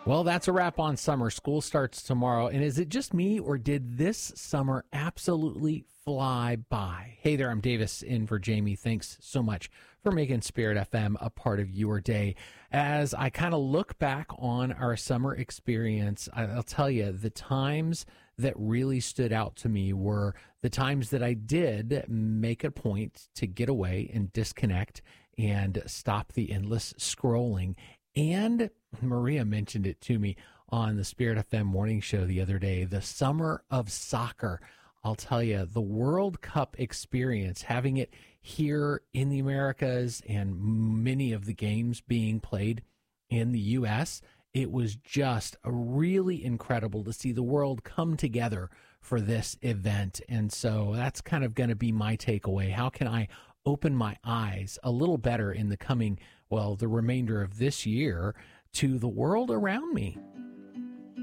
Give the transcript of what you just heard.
Well, that's a wrap on summer. School starts tomorrow. And is it just me, or did this summer absolutely fly by? Hey there, I'm Davis in for Jamie. Thanks so much for making Spirit FM a part of your day. As I kind of look back on our summer experience, I'll tell you, the times that really stood out to me were the times that I did make a point to get away and disconnect and stop the endless scrolling. And Maria mentioned it to me on the Spirit FM morning show the other day, the summer of soccer. I'll tell you, the World Cup experience, having it here in the Americas and many of the games being played in the U.S., it was just really incredible to see the world come together for this event. And so that's kind of going to be my takeaway. How can I open my eyes a little better in the coming, the remainder of this year to the world around me?